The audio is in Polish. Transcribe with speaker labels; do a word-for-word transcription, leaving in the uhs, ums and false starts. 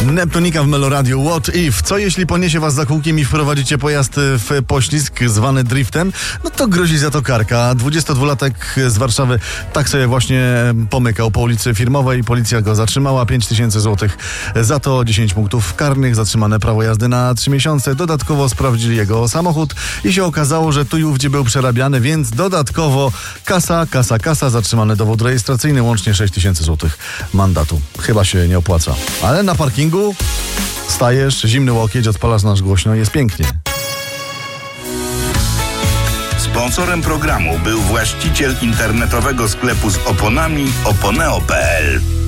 Speaker 1: Neptunika w Meloradiu. What if? Co jeśli poniesie was za kółkiem i wprowadzicie pojazd w poślizg zwany driftem? No to grozi za to karka. dwudziestodwulatek z Warszawy tak sobie właśnie pomykał po ulicy Firmowej. Policja go zatrzymała. pięć tysięcy złotych za to, dziesięć punktów karnych, zatrzymane prawo jazdy na trzy miesiące. Dodatkowo sprawdzili jego samochód i się okazało, że tu i ówdzie był przerabiany, więc dodatkowo kasa, kasa, kasa, zatrzymany dowód rejestracyjny, łącznie sześć tysięcy złotych mandatu. Chyba się nie opłaca. Ale na parkingu stajesz, zimny łokieć, odpalasz nasz głośno, jest pięknie.
Speaker 2: Sponsorem programu był właściciel internetowego sklepu z oponami oponeo kropka p l.